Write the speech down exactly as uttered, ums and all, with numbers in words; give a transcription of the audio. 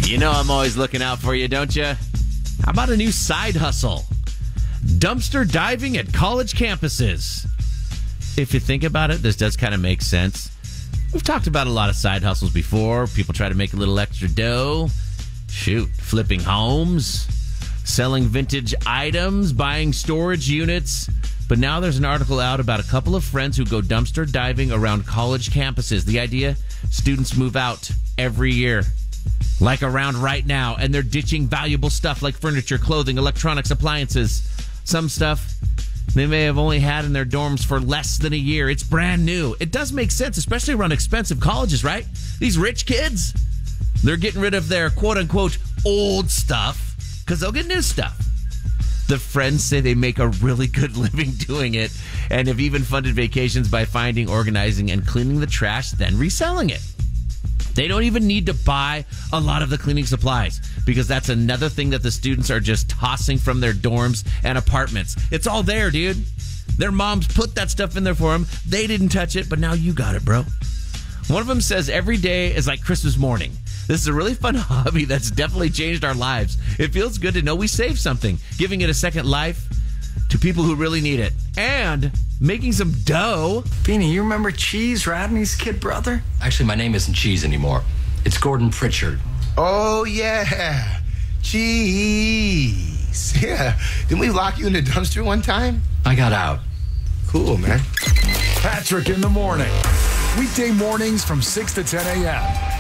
You know I'm always looking out for you, don't you? How about a new side hustle? Dumpster diving at college campuses. If you think about it, this does kind of make sense. We've talked about a lot of side hustles before. People try to make a little extra dough. Shoot, flipping homes, selling vintage items, buying storage units. But now there's an article out about a couple of friends who go dumpster diving around college campuses. The idea, students move out every year, like around right now, and they're ditching valuable stuff like furniture, clothing, electronics, appliances. Some stuff they may have only had in their dorms for less than a year. It's brand new. It does make sense, especially around expensive colleges, right? These rich kids, they're getting rid of their quote-unquote old stuff because they'll get new stuff. The friends say they make a really good living doing it and have even funded vacations by finding, organizing, and cleaning the trash, then reselling it. They don't even need to buy a lot of the cleaning supplies because that's another thing that the students are just tossing from their dorms and apartments. It's all there, dude. Their moms put that stuff in there for them. They didn't touch it, but now you got it, bro. One of them says every day is like Christmas morning. This is a really fun hobby that's definitely changed our lives. It feels good to know we saved something, giving it a second life to people who really need it, and making some dough. Beanie, you remember Cheese, Radney's kid brother? Actually, my name isn't Cheese anymore. It's Gordon Pritchard. Oh, yeah. Cheese. Yeah. Didn't we lock you in the dumpster one time? I got out. Cool, man. Patrick in the morning. Weekday mornings from six to ten a.m.